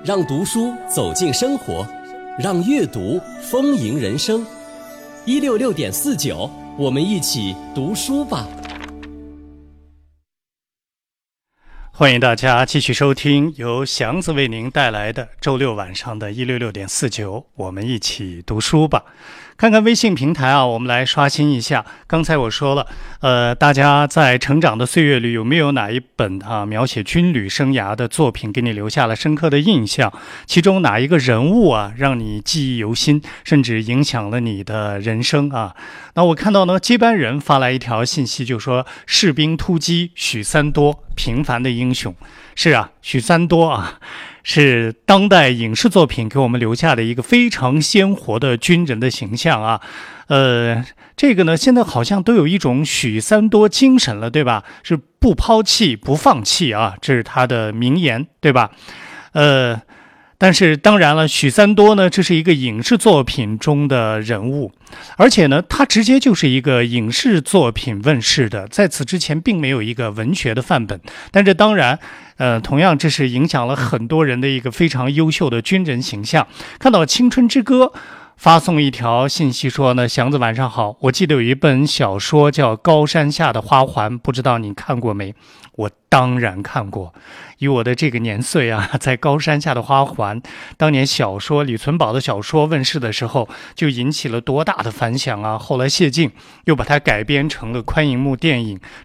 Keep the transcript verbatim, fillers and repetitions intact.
让读书走进生活，让阅读丰盈人生。一六六点四九，我们一起读书吧。 欢迎大家继续收听由祥子为您带来的周六晚上的一六六点四九，我们一起读书吧。看看微信平台啊，我们来刷新一下。刚才我说了，呃，大家在成长的岁月里有没有哪一本啊描写军旅生涯的作品给你留下了深刻的印象？其中哪一个人物啊让你记忆犹新，甚至影响了你的人生啊？那我看到呢，接班人发来一条信息，就说士兵突击许三多，平凡的英雄。是啊，许三多啊，是当代影视作品给我们留下的一个非常鲜活的军人的形象啊。呃，这个呢，现在好像都有一种许三多精神了，对吧？是不抛弃、不放弃啊，这是他的名言，对吧？呃。但是当然了，许三多呢，这是一个影视作品中的人物，而且呢，他直接就是一个影视作品问世的，在此之前并没有一个文学的范本。但这当然，呃，同样这是影响了很多人的一个非常优秀的军人形象。看到《青春之歌》发送一条信息说呢，祥子晚上好，我记得有一本小说叫《高山下的花环》，不知道你看过没？我当然看过，以我的这个年岁啊，在高山下的花环，当年小说李存葆的小说问世的时候，就引起了多大的反响啊！后来谢晋又把它改编成了宽银幕电影，